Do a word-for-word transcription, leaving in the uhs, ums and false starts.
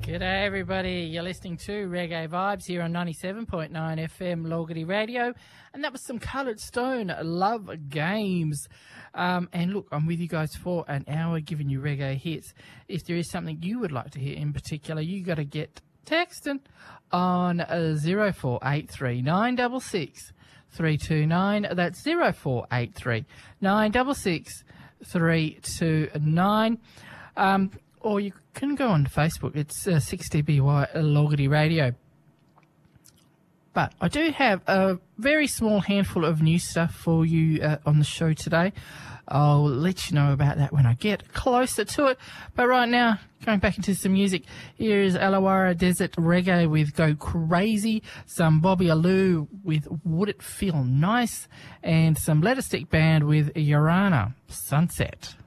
G'day everybody, you're listening to Reggae Vibes here on ninety-seven point nine F M Logity Radio, and that was some Coloured Stone, Love Games. Um, and look, I'm with you guys for an hour giving you reggae hits. If there is something you would like to hear in particular, you got to get texting on uh, zero four eight three nine six six three two nine. That's zero four eight three nine six six three two nine. Um, or you can go on Facebook. It's uh, six D B Y Logity Radio. But I do have a very small handful of new stuff for you uh, on the show today. I'll let you know about that when I get closer to it. But right now, going back into some music, here is Illawarra Desert Reggae with Go Crazy, some Bobby Alou with Would It Feel Nice, and some Letter Stick Band with Yorana Sunset.